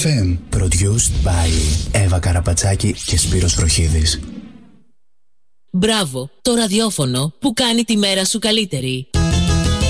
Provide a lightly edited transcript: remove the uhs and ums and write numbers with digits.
FM. Produced by Εύα Καραπατσάκη και Σπύρος Βροχίδης. Μπράβο, το ραδιόφωνο που κάνει τη μέρα σου καλύτερη.